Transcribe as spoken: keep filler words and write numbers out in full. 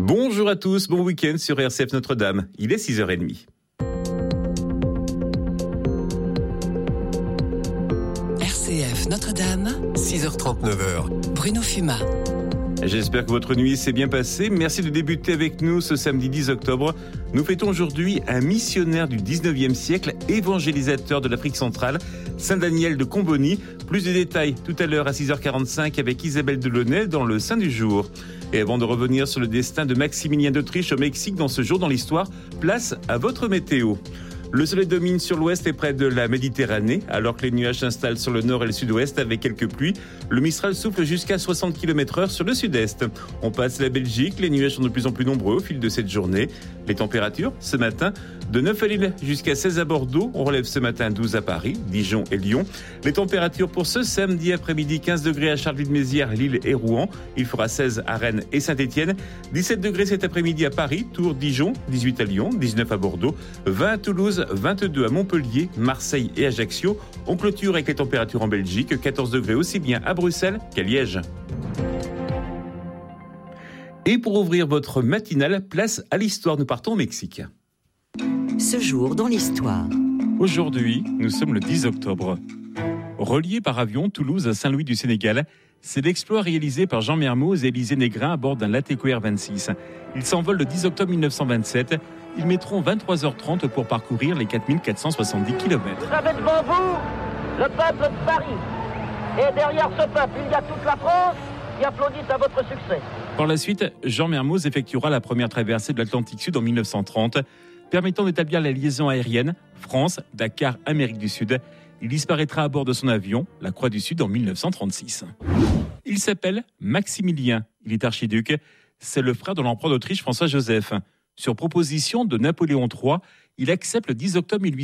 Bonjour à tous, bon week-end sur R C F Notre-Dame. Il est six heures trente. R C F Notre-Dame, six heures trente, neuf heures. Bruno Fumat. J'espère que votre nuit s'est bien passée. Merci de débuter avec nous ce samedi dix octobre. Nous fêtons aujourd'hui un missionnaire du dix-neuvième siècle, évangélisateur de l'Afrique centrale, Saint Daniel de Comboni. Plus de détails tout à l'heure à six heures quarante-cinq avec Isabelle Delaunay dans le Saint du jour. Et avant de revenir sur le destin de Maximilien d'Autriche au Mexique dans ce jour dans l'histoire, place à votre météo. Le soleil domine sur l'ouest et près de la Méditerranée, alors que les nuages s'installent sur le nord et le sud-ouest avec quelques pluies. Le Mistral souffle jusqu'à soixante kilomètres heure sur le sud-est. On passe la Belgique, les nuages sont de plus en plus nombreux au fil de cette journée. Les températures, ce matin, de neuf à Lille jusqu'à seize à Bordeaux. On relève ce matin douze à Paris, Dijon et Lyon. Les températures pour ce samedi après-midi, quinze degrés à Charleville-Mézières, Lille et Rouen. Il fera seize à Rennes et Saint-Étienne. dix-sept degrés cet après-midi à Paris, Tours, Dijon, dix-huit à Lyon, dix-neuf à Bordeaux, vingt à Toulouse, vingt-deux à Montpellier, Marseille et Ajaccio. On clôture avec les températures en Belgique, quatorze degrés aussi bien à Bruxelles qu'à Liège. Et pour ouvrir votre matinale, place à l'histoire. Nous partons au Mexique. Ce jour dans l'histoire. Aujourd'hui, nous sommes le dix octobre. Relié par avion Toulouse à Saint-Louis du Sénégal, c'est l'exploit réalisé par Jean Mermoz et Élisée Négrin à bord d'un Latéco R vingt-six. Ils s'envolent le dix octobre mille neuf cent vingt-sept. Ils mettront vingt-trois heures trente pour parcourir les quatre mille quatre cent soixante-dix kilomètres. Vous avez devant vous le peuple de Paris. Et derrière ce peuple, il y a toute la France qui applaudit à votre succès. Par la suite, Jean Mermoz effectuera la première traversée de l'Atlantique Sud en mille neuf cent trente, permettant d'établir la liaison aérienne France, Dakar, Amérique du Sud. Il disparaîtra à bord de son avion, la Croix du Sud, en mille neuf cent trente-six. Il s'appelle Maximilien. Il est archiduc. C'est le frère de l'empereur d'Autriche François-Joseph. Sur proposition de Napoléon trois, il accepte le dix octobre mille huit cent